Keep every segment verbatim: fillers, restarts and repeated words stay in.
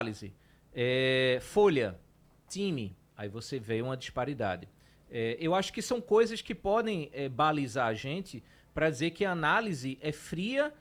análise. É, folha, time, aí você vê uma disparidade. É, eu acho que são coisas que podem é, balizar a gente para dizer que a análise é fria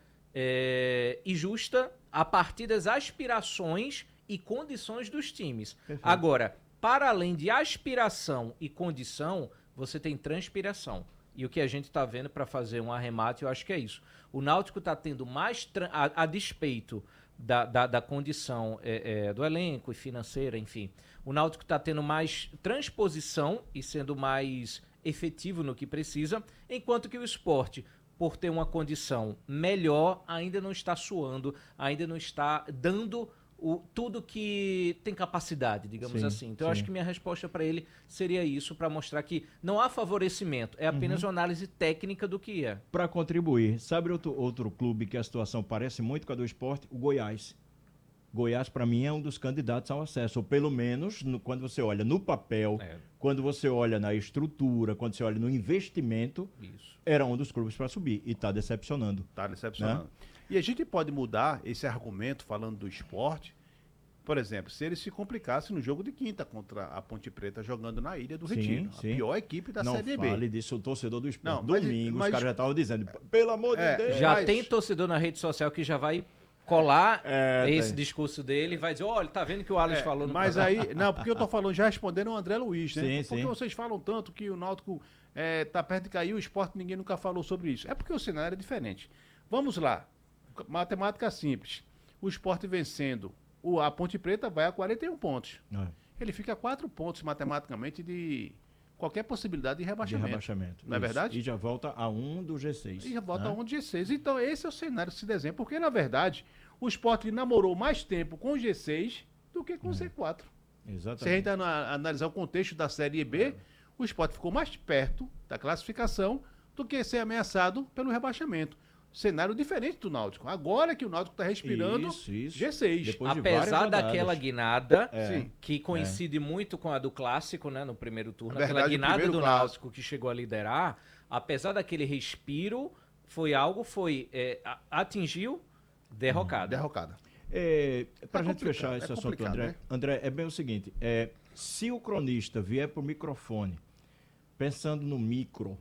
é, e justa a partir das aspirações e condições dos times. Perfeito. Agora, para além de aspiração e condição, você tem transpiração. E o que a gente está vendo para fazer um arremate, eu acho que é isso. O Náutico está tendo mais, a, a despeito da, da, da condição é, é, do elenco e financeira, enfim, o Náutico está tendo mais transposição e sendo mais efetivo no que precisa, enquanto que o Sport, por ter uma condição melhor, ainda não está suando, ainda não está dando o, tudo que tem capacidade, digamos sim, assim. Então, sim. eu acho que minha resposta para ele seria isso, para mostrar que não há favorecimento, é apenas uhum. uma análise técnica do que é. Para contribuir, sabe outro, outro clube que a situação parece muito com a do Sport? O Goiás. Goiás, para mim, é um dos candidatos ao acesso, ou pelo menos, no, quando você olha no papel, é. quando você olha na estrutura, quando você olha no investimento, Isso. era um dos clubes para subir, e está decepcionando. Está decepcionando. Né? E a gente pode mudar esse argumento, falando do esporte, por exemplo, se ele se complicasse no jogo de quinta contra a Ponte Preta, jogando na Ilha do sim, Retiro, sim. a pior equipe da Não Série B. Não fale disso, o torcedor do Sport. Não, Domingo, mas, os caras já estavam dizendo, pelo amor é, de Deus. Já mas... tem torcedor na rede social que já vai colar é, esse tem. discurso dele e vai dizer, olha, tá vendo que o Alex é, falou no Mas aí, não, porque eu tô falando, já respondendo o André Luiz, né? Sim, porque sim. vocês falam tanto que o Náutico é, tá perto de cair, o Sport ninguém nunca falou sobre isso. É porque o cenário é diferente. Vamos lá, matemática simples. O Sport vencendo, o, a Ponte Preta vai a quarenta e um pontos. É. Ele fica a quatro pontos matematicamente de qualquer possibilidade de rebaixamento. De rebaixamento. Não é isso. verdade? E já volta a um do G seis. E já volta né? a um do G seis. Então esse é o cenário que se desenha. Porque, na verdade, o Sport namorou mais tempo com o G seis do que com o é. C quatro. Exatamente. Se a gente analisar o contexto da Série B, é. o Sport ficou mais perto da classificação do que ser ameaçado pelo rebaixamento. Cenário diferente do Náutico. Agora que o Náutico está respirando isso, isso. G seis. Depois de Apesar daquela guinada, é. que coincide é. muito com a do Clássico, né, no primeiro turno, verdade, aquela guinada do clássico. Náutico que chegou a liderar, apesar daquele respiro, foi algo, foi, é, atingiu derrocada. Hum, derrocada. É, para a é gente fechar esse é assunto, André, né? André, é bem o seguinte, é, se o cronista vier para o microfone, pensando no micro,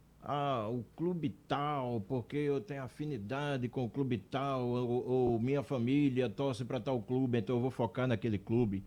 ah, o clube tal, porque eu tenho afinidade com o clube tal, ou, ou minha família torce para tal clube, então eu vou focar naquele clube.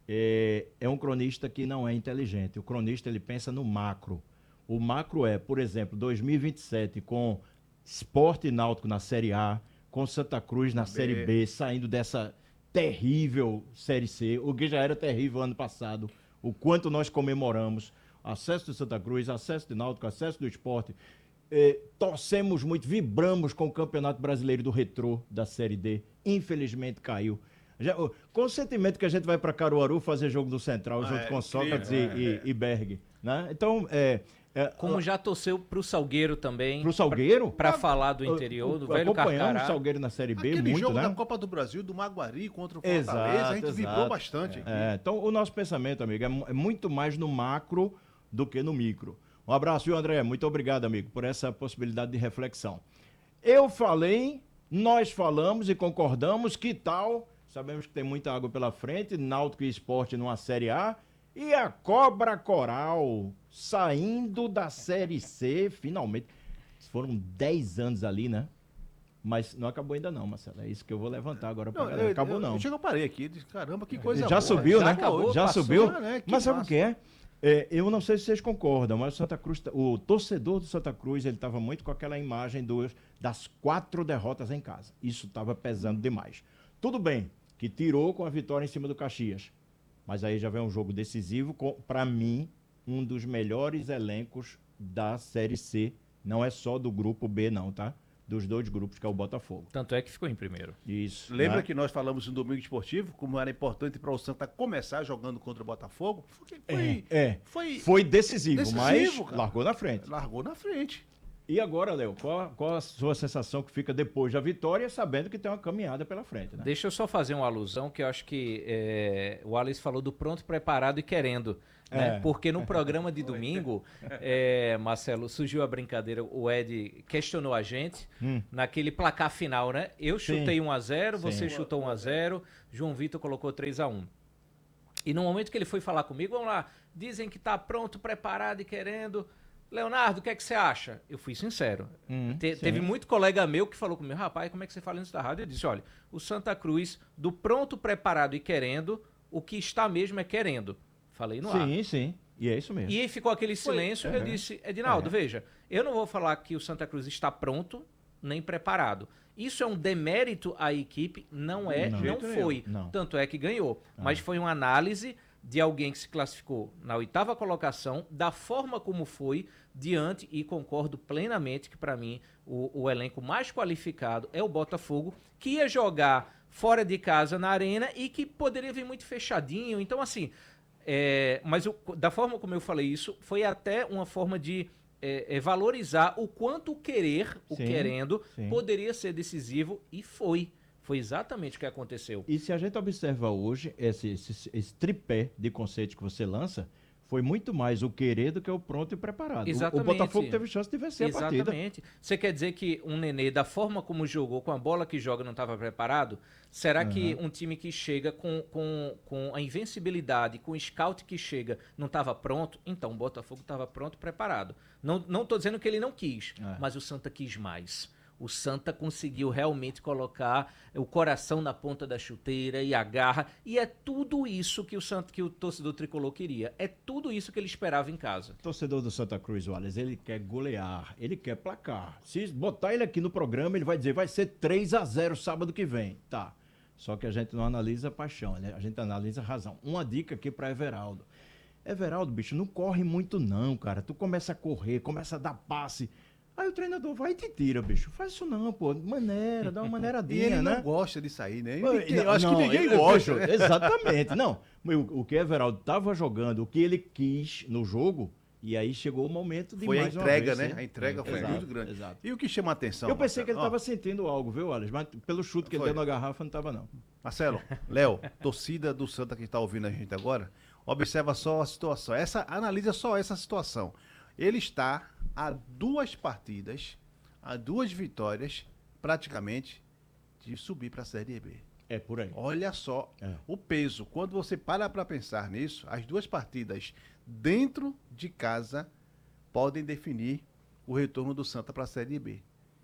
É, é um cronista que não é inteligente. O cronista, ele pensa no macro. O macro é, por exemplo, dois mil e vinte e sete com Sport e Náutico na Série A, com Santa Cruz na B. Série B, saindo dessa terrível Série C, o que já era terrível ano passado, o quanto nós comemoramos. Acesso do Santa Cruz, acesso do Náutico, acesso do Sport. Eh, torcemos muito, vibramos com o Campeonato Brasileiro do Retrô da Série D. Infelizmente caiu. Já, com o sentimento que a gente vai para Caruaru fazer jogo do Central, ah, junto é, com Sócrates é, e, é. e Berg. Né? Então, é, é, como já torceu pro Salgueiro também. Pro Salgueiro? Para falar do interior, do velho Carcará. Acompanhamos o Salgueiro na Série B Aquele muito, jogo né? da Copa do Brasil, do Maguari contra o Fortaleza, exato, a gente exato. vibrou bastante. É, então, o nosso pensamento, amigo, é muito mais no macro do que no micro. Um abraço, viu, André? Muito obrigado, amigo, por essa possibilidade de reflexão. Eu falei, nós falamos e concordamos, que tal? Sabemos que tem muita água pela frente, Náutico e Sport numa Série A, e a Cobra Coral saindo da Série C, finalmente. Foram dez anos ali, né? Mas não acabou ainda não, Marcelo. É isso que eu vou levantar agora pra galera. Acabou eu, não. Eu, eu parei aqui, disse, caramba, que coisa Já boa. subiu, já né? Acabou, já passou, subiu. Né? Mas sabe o que é? É, eu não sei se vocês concordam, mas o Santa Cruz, o torcedor do Santa Cruz, ele estava muito com aquela imagem dos, das quatro derrotas em casa. Isso estava pesando demais. Tudo bem, que tirou com a vitória em cima do Caxias. Mas aí já vem um jogo decisivo, para mim, um dos melhores elencos da Série C. Não é só do grupo B, não, tá? Dos dois grupos, que é o Botafogo. Tanto é que ficou em primeiro. Isso. Lembra né? que nós falamos no Domingo Esportivo, como era importante para o Santa começar jogando contra o Botafogo? Foi, é, é. Foi, foi decisivo, decisivo mas cara. largou na frente. Largou na frente. E agora, Léo, qual, qual a sua sensação que fica depois da vitória, sabendo que tem uma caminhada pela frente, né? Deixa eu só fazer uma alusão, que eu acho que é, o Alex falou do pronto, preparado e querendo. Né? É. Porque no programa de domingo, é, Marcelo, surgiu a brincadeira, o Ed questionou a gente Hum. naquele placar final, né? Eu chutei um a zero, você Sim. chutou um a zero, João Vitor colocou três a um. E no momento que ele foi falar comigo, vamos lá, dizem que tá pronto, preparado e querendo. Leonardo, o que é que você acha? Eu fui sincero. Hum, Te- sim. teve muito colega meu que falou comigo, rapaz, como é que você fala isso da rádio? Eu disse, olha, o Santa Cruz, do pronto, preparado e querendo, o que está mesmo é querendo. Falei no ar. Sim, sim. E é isso mesmo. E aí ficou aquele silêncio, eu é. disse, Edinaldo, É. veja, eu não vou falar que o Santa Cruz está pronto, nem preparado. Isso é um demérito à equipe? Não é, Não. não, Jeito nenhum, foi. não. Tanto é que ganhou. Mas foi uma análise de alguém que se classificou na oitava colocação, da forma como foi, diante, e concordo plenamente que, para mim, o, o elenco mais qualificado é o Botafogo, que ia jogar fora de casa na arena e que poderia vir muito fechadinho. Então, assim, é, mas eu, da forma como eu falei isso, foi até uma forma de é, é, valorizar o quanto o querer, o Sim, querendo, sim. poderia ser decisivo, e foi. Foi exatamente o que aconteceu. E se a gente observa hoje, esse, esse, esse tripé de conceitos que você lança, foi muito mais o querer do que o pronto e preparado. O- Exatamente. O Botafogo teve chance de vencer a partida. Exatamente. Você quer dizer que um Nenê, da forma como jogou, com a bola que joga, não estava preparado? Será que um time que chega com, com, com a invencibilidade, com o scout que chega, não estava pronto? Então, o Botafogo estava pronto, preparado. Não não estou dizendo que ele não quis, É. mas o Santa quis mais. O Santa conseguiu realmente colocar o coração na ponta da chuteira e a garra. E é tudo isso que o, Santa, que o torcedor tricolor queria. É tudo isso que ele esperava em casa. O torcedor do Santa Cruz, Wallace, ele quer golear, ele quer placar. Se botar ele aqui no programa, ele vai dizer, vai ser três a zero sábado que vem. Tá. Só que a gente não analisa paixão, né? A gente analisa razão. Uma dica aqui para Everaldo. Everaldo, bicho, não corre muito não, cara. Tu começa a correr, começa a dar passe. Aí o treinador vai e te tira, bicho. Faz isso não, pô. Maneira, dá uma E maneiradinha, ele né? não gosta de sair, né? Pô, Ele- ele- eu acho não, que ninguém eu- eu gosta. vejo- Exatamente. Não, o, o que Everaldo estava jogando, o que ele quis no jogo, e aí chegou o momento de Foi a mais uma entrega, vez, né? A entrega foi Exato, muito grande. exato. E o que chama a atenção? Eu pensei que ele Marcelo? estava sentindo algo, viu, Alex? Mas pelo chute que ele Foi. deu na garrafa, não estava, não. Ó, Marcelo, Léo, torcida do Santa que está ouvindo a gente agora, observa só a situação. Essa, analisa só essa situação. Ele está a duas partidas, a duas vitórias, praticamente, de subir para a Série B. É por aí. Olha só É. o peso. Quando você para para pensar nisso, as duas partidas dentro de casa podem definir o retorno do Santa para a Série B.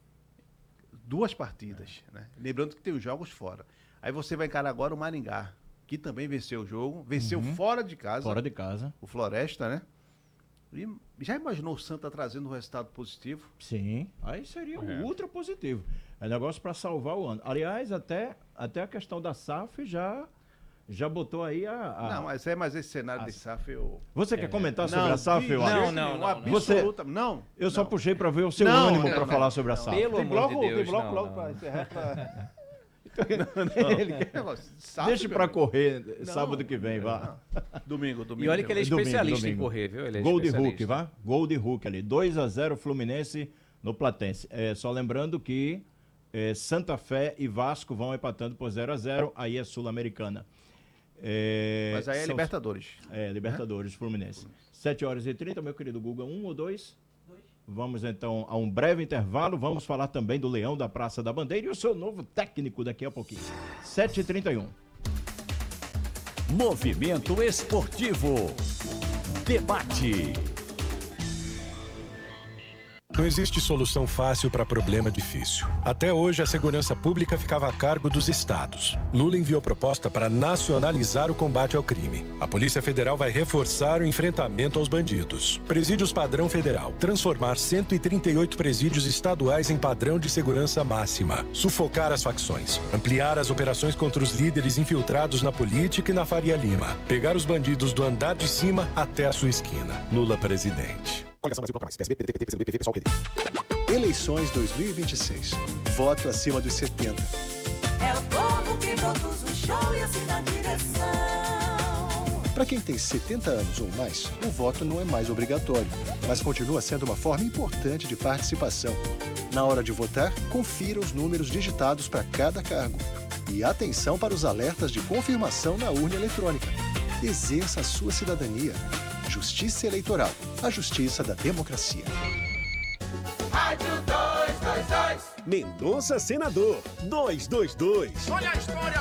Duas partidas, né? Lembrando que tem os jogos fora. Aí você vai encarar agora o Maringá, que também venceu o jogo, venceu fora de casa, Fora de casa. o Floresta, né? E já imaginou o Santa trazendo um resultado positivo? Sim. Aí seria um É. ultra positivo. É negócio para salvar o ano. Aliás, até, até a questão da S A F já, já botou aí a... a- Não, mas é, mas esse cenário Ah, de S A F eu... Você quer comentar sobre Não, a S A F, de Alex? não, jeito não, nenhum, não, não. absoluta- não. Eu só não. puxei para ver o seu Não, ânimo não, para não. falar sobre a S A F. Pelo Tem amor bloco, de tem Deus, bloco não, logo não. para encerrar. Pra... Ele quer- S A F, Deixa meu para amigo. correr Não, sábado que vem, vá. não. Domingo, domingo. E olha que ele é Domingo, especialista domingo. em correr, viu? Ele é Gol de especialista. Hulk, vá? Gol de Hulk ali. dois a zero Fluminense no Platense. É, só lembrando que é, Santa Fé e Vasco vão empatando por zero a zero. Aí é Sul-Americana. É, Mas aí é são- Libertadores. É, Libertadores, Fluminense. sete horas e trinta, meu querido Guga. Um ou dois? Vamos então a um breve intervalo. Vamos falar também do Leão da Praça da Bandeira e o seu novo técnico daqui a pouquinho. sete e trinta e um. Movimento Esportivo. Debate. Não existe solução fácil para problema difícil. Até hoje, a segurança pública ficava a cargo dos estados. Lula enviou proposta para nacionalizar o combate ao crime. A Polícia Federal vai reforçar o enfrentamento aos bandidos. Presídios padrão federal. Transformar cento e trinta e oito presídios estaduais em padrão de segurança máxima. Sufocar as facções. Ampliar as operações contra os líderes infiltrados na política e na Faria Lima. Pegar os bandidos do andar de cima até a sua esquina. Lula presidente. Eleições dois mil e vinte e seis. Voto acima dos setenta. É o povo que produz o show e assim na direção. Para Para quem tem setenta anos ou mais, o voto não é mais obrigatório, mas continua sendo uma forma importante de participação. Na hora de votar, confira os números digitados para cada cargo. E atenção para os alertas de confirmação na urna eletrônica. Exerça a sua cidadania. Justiça Eleitoral, a justiça da democracia. Rádio dois dois dois. Mendonça Senador dois dois dois. Olha a história